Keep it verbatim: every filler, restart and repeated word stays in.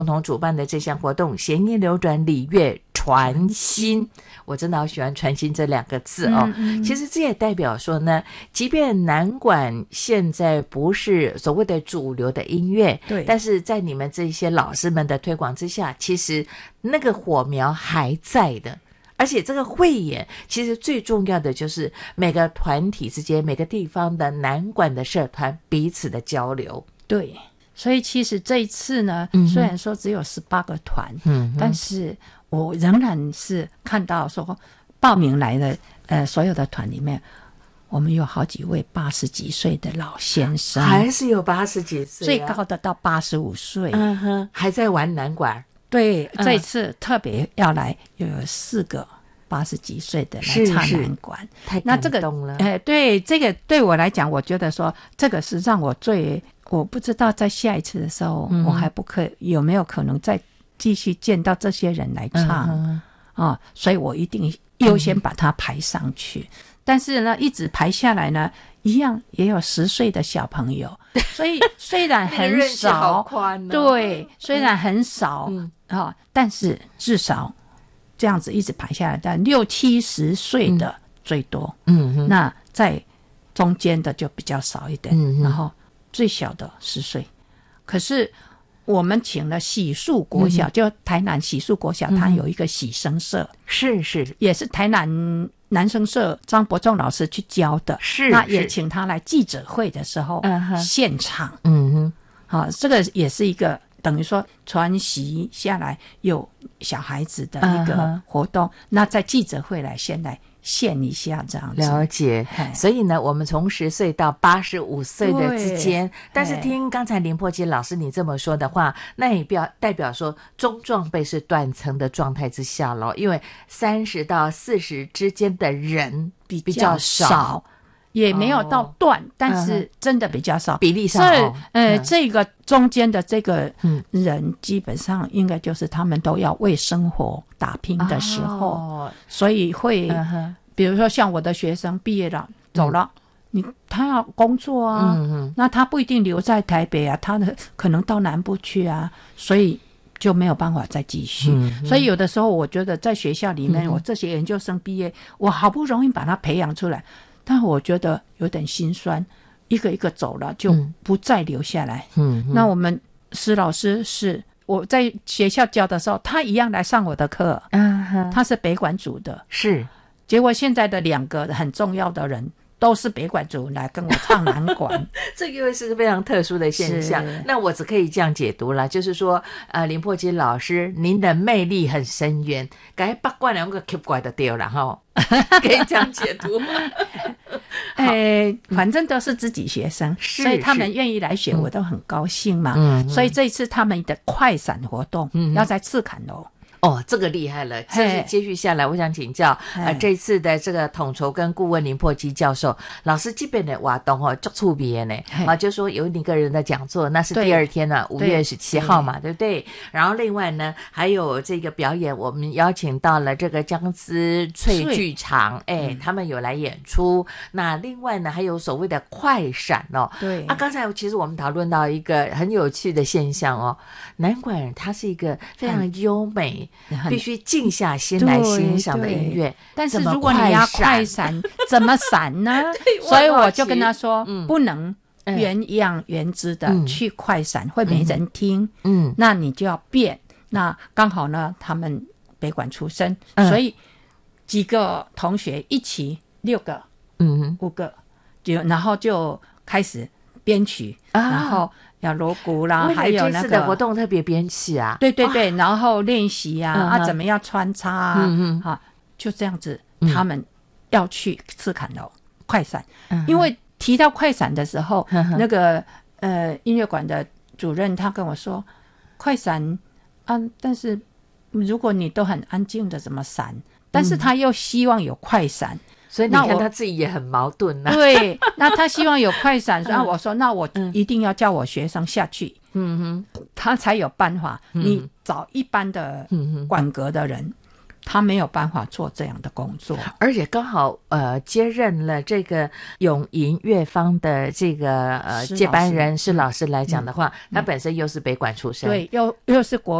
共同主办的这项活动弦音流转礼乐传心，我真的好喜欢传心这两个字哦。嗯嗯，其实这也代表说呢，即便南管现在不是所谓的主流的音乐， 对， 但是在你们这些老师们的推广之下，其实那个火苗还在的。而且这个汇演其实最重要的就是每个团体之间，每个地方的南管的社团彼此的交流。 对，所以其实这一次呢，嗯、虽然说只有十八个团，嗯，但是我仍然是看到说报名来的呃所有的团里面，我们有好几位八十几岁的老先生， 还是有八十几岁、啊， 最高的到八十五岁， 嗯哼，还在玩南管。 对，这次特别要来，又有四个八十几岁的来唱南管， 太感动了。 呃，对，这个对我来讲，我觉得说这个是让我最，我不知道在下一次的时候，嗯、我还不可有没有可能再继续见到这些人来唱啊、嗯哦，所以我一定优先把它排上去。嗯、但是呢，一直排下来呢，一样也有十岁的小朋友，所以虽然很少， 哦、 对，虽然很少。嗯哦、但是至少这样子一直排下来，但六七十岁的最多， 嗯嗯， 那在中间的就比较少一点，嗯，然后最小的十岁。可是我们请了喜树国小，嗯、就台南喜树国小，它有一个喜生社， 是是， 也是台南男生社张伯仲老师去教的， 是， 那也请他来记者会的时候，嗯、现场， 嗯哼， 好、哦，这个也是一个。等于说传习下来有小孩子的一个活动， uh-huh. 那在记者会来先来现一下这样子。 了解，所以呢，我们从十岁到八十五岁的之间，但是听刚才林珀基老师你这么说的话，那也表代表说中壮辈是断层的状态之下咯，因为三十到四十之间的人比比较少。 也没有到断、哦、但是真的比较少、 嗯、比例上、 哦、呃、嗯、这个中间的这个人基本上应该就是他们都要为生活打拼的时候、哦、所以会、嗯、比如说像我的学生毕业了走了、嗯、你他要工作啊、嗯、那他不一定留在台北啊，他的可能到南部去啊，所以就没有办法再继续、嗯、所以有的时候我觉得在学校里面、嗯、我这些研究生毕业，我好不容易把他培养出来，但我觉得有点心酸，一个一个走了就不再留下来。嗯，那我们施老师是我在学校教的时候，他一样来上我的课。嗯，他是北管组的， 是。 结果现在的两个很重要的人都是北管组来跟我唱南管， 这个是非常特殊的现象。那我只可以这样解读了，就是说，呃，林珀基老师，您的魅力很深远，该八卦两个 keep 怪的丢了哈，可以这样解读吗？ 呃，反正都是自己学生，所以他们愿意来学，我都很高兴嘛。嗯，所以这一次他们的快闪活动、嗯、要在赤坎楼。 哦，这个厉害了！就是接续下来，我想请教，呃，这次的这个统筹跟顾问林珀基教授老师这边的活动哦，足特别呢，啊，就说有一个人的讲座，那是第二天呢，五月十七号嘛， 对, 对不对？然后另外呢，还有这个表演，我们邀请到了这个江思翠剧场，哎、嗯，他们有来演出。那另外呢，还有所谓的快闪哦， 对啊，刚才其实我们讨论到一个很有趣的现象哦，南管它是一个非常优美。必须静下心来欣赏的音乐， 但是如果你要快闪怎么闪呢？所以我就跟他说、嗯、不能原样原汁的去快闪、嗯、会没人听，嗯，那你就要变。那刚好呢他们北管出身、嗯、所以几个同学一起六个嗯五个就然后就开始编曲、啊、然后要锣鼓啦，还有那个这次的活动特别编曲啊， 对对对，然后练习啊、嗯、啊怎么样穿插啊、嗯啊、就这样子、嗯、他们要去赤坎楼快闪、嗯、因为提到快闪的时候、嗯、那个呃音乐馆的主任他跟我说快闪啊，但是如果你都很安静的怎么闪，但是他又希望有快闪、嗯， 所以你看他自己也很矛盾啊。 对，那他希望有快闪，然后我说那我一定要叫我学生下去，嗯哼，他才有办法。嗯、你找一般的管阁的人， 他没有办法做这样的工作， 而且刚好呃接任了这个永银乐坊的这个呃接班人施老师来讲的话，嗯、他本身又是北管出身， 对，又又是国